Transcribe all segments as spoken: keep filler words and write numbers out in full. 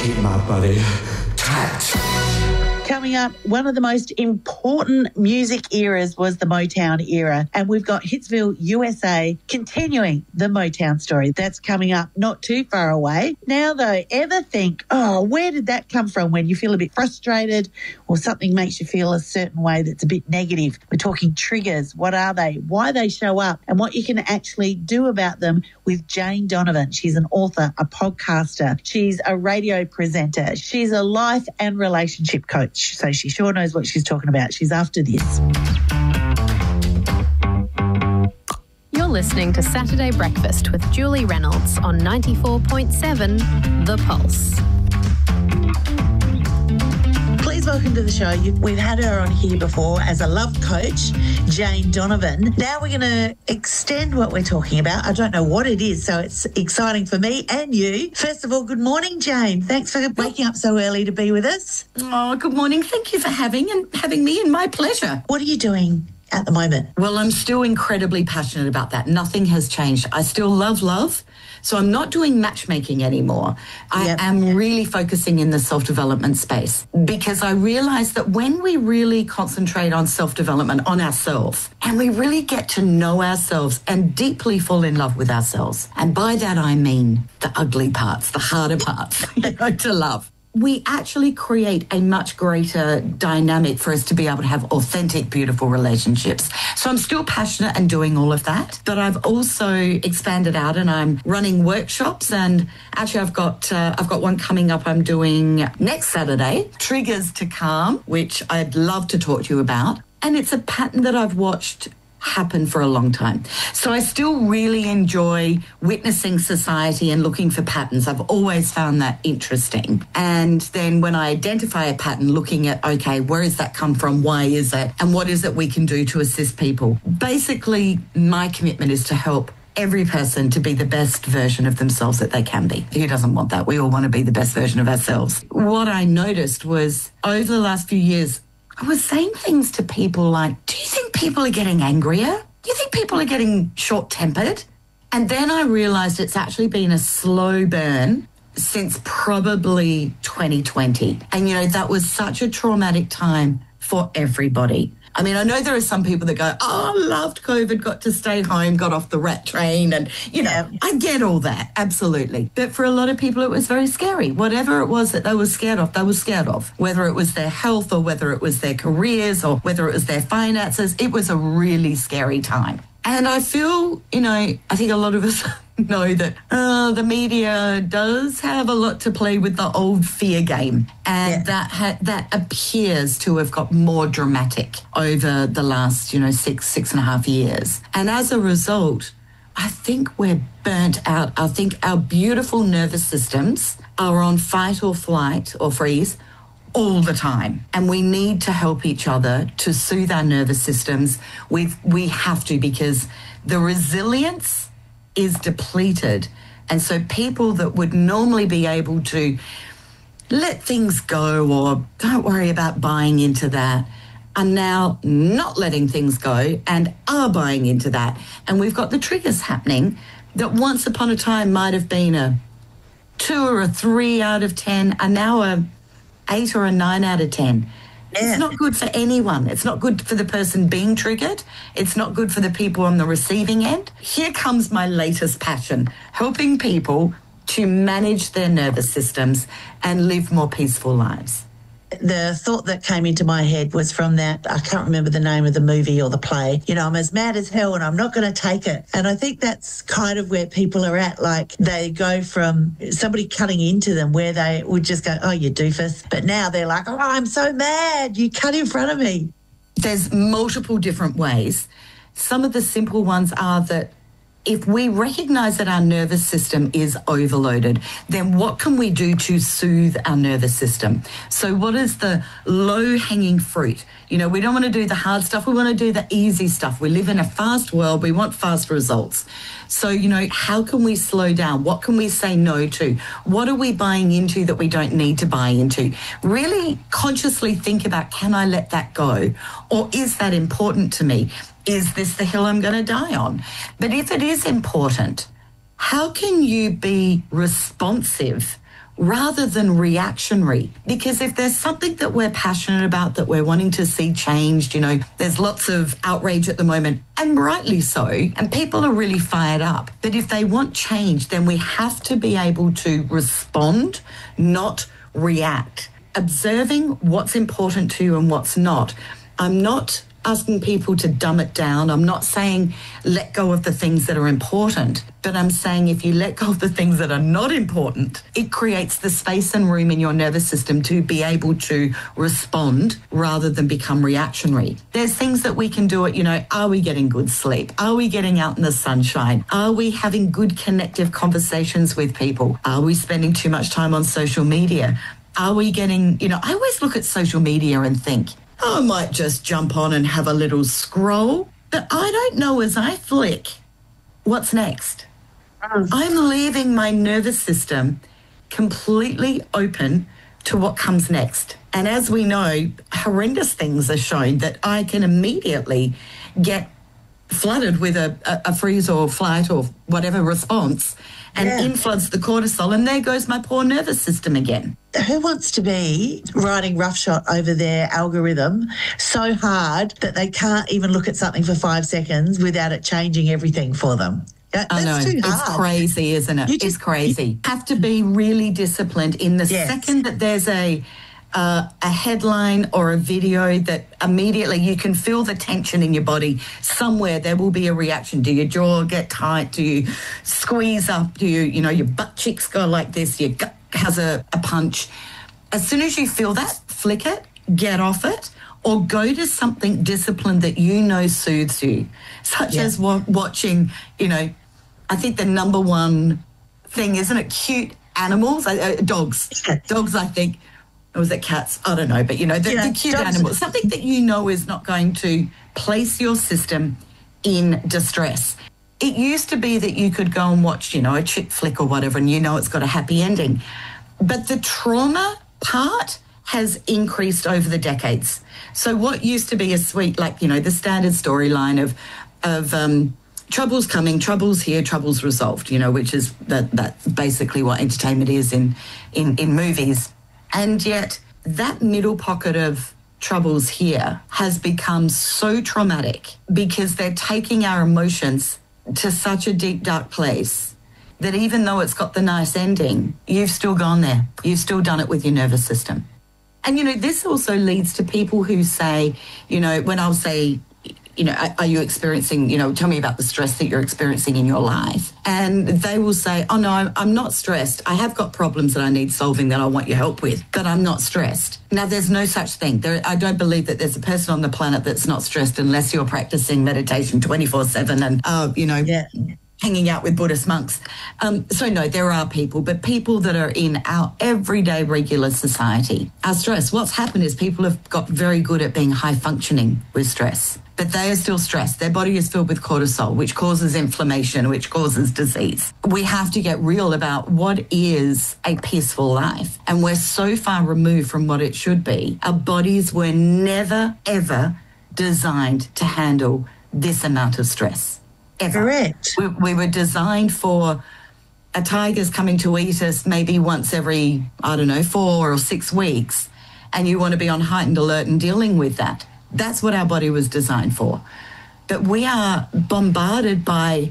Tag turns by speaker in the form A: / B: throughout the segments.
A: keep my body tight.
B: Coming up, one of the most important music eras was the Motown era, and we've got Hitsville, U S A, continuing the Motown story. That's coming up not too far away. Now, though, ever think, oh, where did that come from when you feel a bit frustrated or something makes you feel a certain way that's a bit negative? We're talking triggers. What are they? Why they show up? And what you can actually do about them with Jane Donovan. She's an author, a podcaster. She's a radio presenter. She's a life and relationship coach. So she sure knows what she's talking about. She's after this.
C: You're listening to Saturday Breakfast with Julie Reynolds on ninety-four point seven The Pulse.
B: Please welcome to the show. We've had her on here before as a love coach, Jane Donovan. Now we're going to extend what we're talking about. I don't know what it is, so it's exciting for me and you. First of all, good morning, Jane. Thanks for waking up so early to be with us.
D: Oh, good morning. Thank you for having and having me, and my pleasure.
B: What are you doing at the moment?
D: Well, I'm still incredibly passionate about that. Nothing has changed. I still love love. So I'm not doing matchmaking anymore. I
B: Yep.
D: am really focusing in the self-development space, because I realize that when we really concentrate on self-development, on ourselves, and we really get to know ourselves and deeply fall in love with ourselves, and by that I mean the ugly parts, the harder parts, you know, to love, we actually create a much greater dynamic for us to be able to have authentic, beautiful relationships. So I'm still passionate and doing all of that, but I've also expanded out and I'm running workshops, and actually I've got uh, I've got one coming up I'm doing next Saturday, Triggers to Calm, which I'd love to talk to you about. And it's a pattern that I've watched happen for a long time. So I still really enjoy witnessing society and looking for patterns. I've always found that interesting. And then when I identify a pattern, looking at, okay, where does that come from? Why is it? And what is it we can do to assist people? Basically, my commitment is to help every person to be the best version of themselves that they can be. Who doesn't want that? We all want to be the best version of ourselves. What I noticed was over the last few years, I was saying things to people like, do you think people are getting angrier? Do you think people are getting short-tempered? And then I realised it's actually been a slow burn since probably twenty twenty. And, you know, that was such a traumatic time for everybody. I mean, I know there are some people that go, oh, I loved COVID, got to stay home, got off the rat train. And, you know, I get all that, absolutely. But for a lot of people, it was very scary. Whatever it was that they were scared of, they were scared of. Whether it was their health or whether it was their careers or whether it was their finances, it was a really scary time. And I feel, you know, I think a lot of us know that uh, the media does have a lot to play with the old fear game. And yeah. that ha- that appears to have got more dramatic over the last, you know, six, six and a half years. And as a result, I think we're burnt out. I think our beautiful nervous systems are on fight or flight or freeze all the time. And we need to help each other to soothe our nervous systems. We we have to, because the resilience is depleted. And so people that would normally be able to let things go or don't worry about buying into that are now not letting things go and are buying into that. And we've got the triggers happening that once upon a time might have been a two or a three out of ten, are now a eight or a nine out of ten. Yeah. It's not good for anyone. It's not good for the person being triggered. It's not good for the people on the receiving end. Here comes my latest passion, helping people to manage their nervous systems and live more peaceful lives.
B: The thought that came into my head was from that, I can't remember the name of the movie or the play, you know, I'm as mad as hell and I'm not going to take it. And I think that's kind of where people are at. Like, they go from somebody cutting into them where they would just go, oh, you doofus. But now they're like, oh, I'm so mad. You cut in front of me.
D: There's multiple different ways. Some of the simple ones are that if we recognise that our nervous system is overloaded, then what can we do to soothe our nervous system? So what is the low-hanging fruit? You know, we don't want to do the hard stuff. We want to do the easy stuff. We live in a fast world. We want fast results. So, you know, how can we slow down? What can we say no to? What are we buying into that we don't need to buy into? Really consciously think about, can I let that go? Or is that important to me? Is this the hill I'm going to die on? But if it is important, how can you be responsive rather than reactionary. Because if there's something that we're passionate about, that we're wanting to see changed, you know, there's lots of outrage at the moment, and rightly so, and people are really fired up. But if they want change, then we have to be able to respond, not react. Observing what's important to you and what's not. I'm not asking people to dumb it down. I'm not saying let go of the things that are important, but I'm saying if you let go of the things that are not important, it creates the space and room in your nervous system to be able to respond rather than become reactionary. There's things that we can do it, you know, are we getting good sleep? Are we getting out in the sunshine? Are we having good connective conversations with people? Are we spending too much time on social media? Are we getting, you know, I always look at social media and think, I might just jump on and have a little scroll, but I don't know as I flick what's next. Um, I'm leaving my nervous system completely open to what comes next. And as we know, horrendous things are shown that I can immediately get flooded with a, a, a freeze or flight or whatever response, and yeah. infloods the cortisol, and there goes my poor nervous system again.
B: Who wants to be riding roughshod over their algorithm so hard that they can't even look at something for five seconds without it changing everything for them? That's
D: I know,
B: too hard.
D: It's crazy, isn't it? Just, it's crazy. You have to be really disciplined. In the yes. second that there's a Uh, a headline or a video that immediately you can feel the tension in your body, somewhere there will be a reaction. Do your jaw get tight? Do you squeeze up? Do you, you know, your butt cheeks go like this? Your gut has a, a punch. As soon as you feel that, flick it, get off it, or go to something disciplined that you know soothes you, such yeah. as wa- watching, you know, I think the number one thing, isn't it, cute animals? Uh, dogs. Dogs, I think. Or was it cats? I don't know. But, you know, the, yeah, the cute dogs. Animals. Something that you know is not going to place your system in distress. It used to be that you could go and watch, you know, a chick flick or whatever, and you know it's got a happy ending. But the trauma part has increased over the decades. So what used to be a sweet, like, you know, the standard storyline of, of um, trouble's coming, trouble's here, trouble's resolved, you know, which is that that's basically what entertainment is in, in, in movies. And yet that middle pocket of troubles here has become so traumatic because they're taking our emotions to such a deep, dark place that even though it's got the nice ending, you've still gone there. You've still done it with your nervous system. And, you know, this also leads to people who say, you know, when I'll say, you know, are you experiencing, you know, tell me about the stress that you're experiencing in your life. And they will say, oh, no, I'm, I'm not stressed. I have got problems that I need solving that I want your help with, but I'm not stressed. Now, there's no such thing. There, I don't believe that there's a person on the planet that's not stressed unless you're practicing meditation twenty-four seven and, uh, you know, yeah. hanging out with Buddhist monks. Um, so, no, there are people, but people that are in our everyday regular society are stressed. What's happened is people have got very good at being high functioning with stress. But they are still stressed. Their body is filled with cortisol, which causes inflammation, which causes disease. We have to get real about what is a peaceful life. And we're so far removed from what it should be. Our bodies were never, ever designed to handle this amount of stress. Ever.
B: Correct.
D: We, we were designed for a tiger's coming to eat us maybe once every, I don't know, four or six weeks. And you want to be on heightened alert and dealing with that. That's what our body was designed for. But we are bombarded by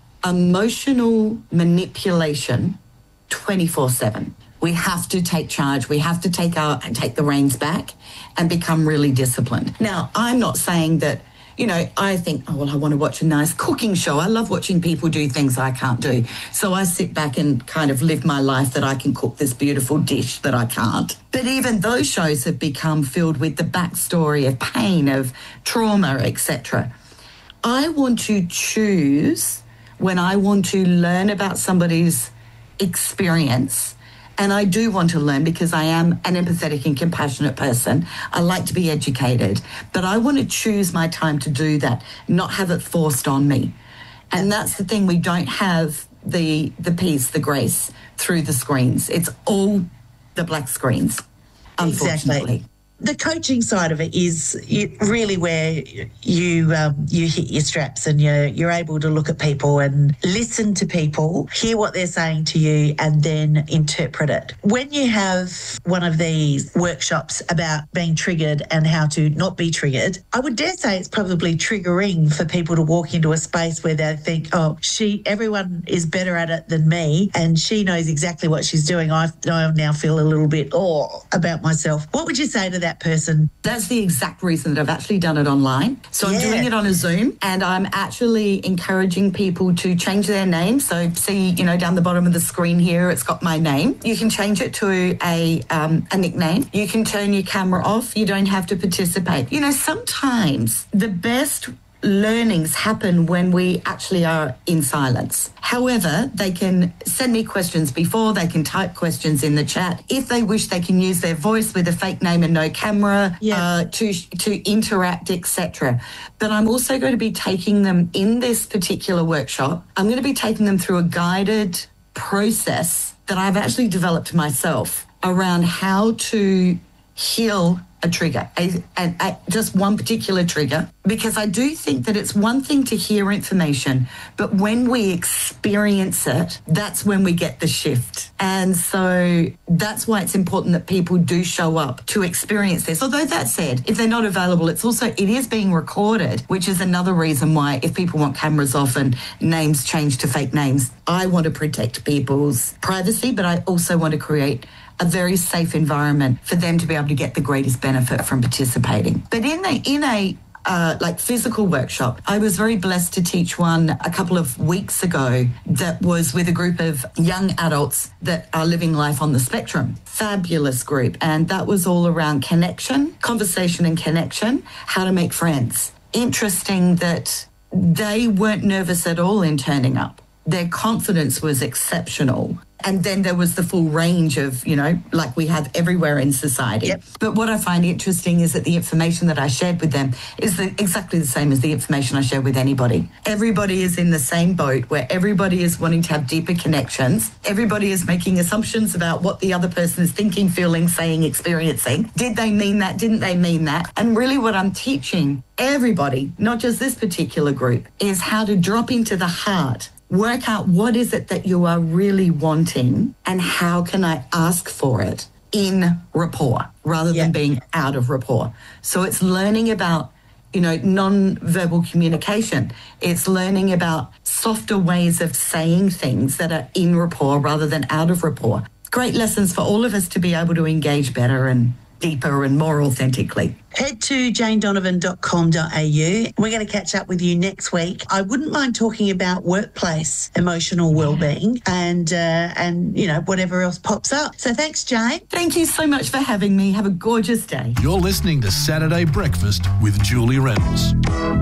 D: emotional manipulation twenty-four seven. We have to take charge. We have to take our take the reins back and become really disciplined. Now, I'm not saying that, you know, I think, oh, well, I want to watch a nice cooking show. I love watching people do things I can't do. So I sit back and kind of live my life that I can cook this beautiful dish that I can't. But even those shows have become filled with the backstory of pain, of trauma, et cetera. I want to choose when I want to learn about somebody's experience. And I do want to learn because I am an empathetic and compassionate person. I like to be educated, but I want to choose my time to do that, not have it forced on me. And that's the thing, we don't have the the peace, the grace through the screens. It's all the black screens, unfortunately.
B: Exactly. The coaching side of it is really where you um, you hit your straps and you're, you're able to look at people and listen to people, hear what they're saying to you, and then interpret it. When you have one of these workshops about being triggered and how to not be triggered, I would dare say it's probably triggering for people to walk into a space where they think, oh, she, everyone is better at it than me and she knows exactly what she's doing. I, I now feel a little bit oh about myself. What would you say to that person?
D: That's the exact reason that I've actually done it online. So I'm
B: Yeah.
D: doing it on a Zoom, and I'm actually encouraging people to change their name. So see, you know, down the bottom of the screen here, it's got my name. You can change it to a um, a nickname. You can turn your camera off. You don't have to participate. You know, sometimes the best learnings happen when we actually are in silence. However, they can send me questions before, they can type questions in the chat. If they wish, they can use their voice with a fake name and no camera
B: Yeah.
D: uh, to to interact, et cetera. But I'm also going to be taking them in this particular workshop. I'm going to be taking them through a guided process that I've actually developed myself around how to heal a trigger, a, a, a, just one particular trigger, because I do think that it's one thing to hear information, but when we experience it, that's when we get the shift. And so that's why it's important that people do show up to experience this. Although that said, if they're not available, it's also, it is being recorded, which is another reason why if people want cameras off and names changed to fake names, I want to protect people's privacy, but I also want to create a very safe environment for them to be able to get the greatest benefit from participating. But in a in a uh, like physical workshop, I was very blessed to teach one a couple of weeks ago that was with a group of young adults that are living life on the spectrum. Fabulous group. And that was all around connection, conversation and connection, how to make friends. Interesting that they weren't nervous at all in turning up. Their confidence was exceptional. And then there was the full range of, you know, like we have everywhere in society.
B: Yep.
D: But what I find interesting is that the information that I shared with them is the, exactly the same as the information I share with anybody. Everybody is in the same boat where everybody is wanting to have deeper connections. Everybody is making assumptions about what the other person is thinking, feeling, saying, experiencing. Did they mean that? Didn't they mean that? And really what I'm teaching everybody, not just this particular group, is how to drop into the heart. Work out what is it that you are really wanting and how can I ask for it in rapport rather
B: Yeah.
D: than being out of rapport. So it's learning about, you know, non-verbal communication. It's learning about softer ways of saying things that are in rapport rather than out of rapport. Great lessons for all of us to be able to engage better and deeper and more authentically.
B: Head to jane donovan dot com dot a u. We're going to catch up with you next week. I wouldn't mind talking about workplace emotional well-being and, uh, and you know, whatever else pops up. So thanks, Jane.
D: Thank you so much for having me. Have a gorgeous day.
E: You're listening to Saturday Breakfast with Julie Reynolds.